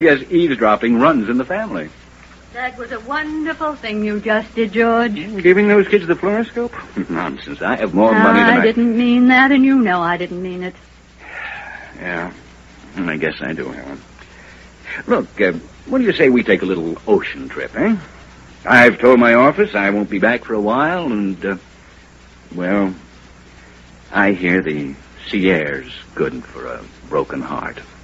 Yes, eavesdropping runs in the family. That was a wonderful thing you just did, George. Giving those kids the fluoroscope? Nonsense. I have more money than I didn't mean that, and you know I didn't mean it. Yeah, I guess I do, Helen. Look, what do you say we take a little ocean trip, eh? I've told my office I won't be back for a while, and, well, I hear the sea air's good for a broken heart.